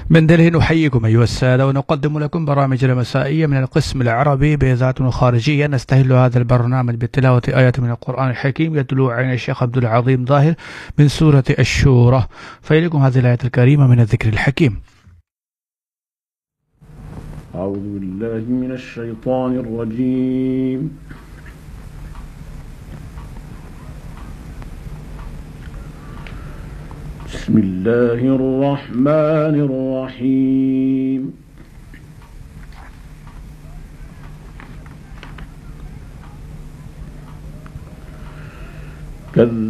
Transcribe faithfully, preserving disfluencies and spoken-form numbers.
من دلهن نحييكم أيها السادة، ونقدم لكم برامج مسائية من القسم العربي بإذاعة خارجية. نستهل هذا البرنامج بتلاوة آية من القرآن الحكيم يتلو علينا الشيخ عبد العظيم ظاهر من سورة الشورى. فإليكم هذه الآية الكريمة من الذكر الحكيم. أعوذ بالله من الشيطان الرجيم. بسم الله الرحمن الرحيم. كذب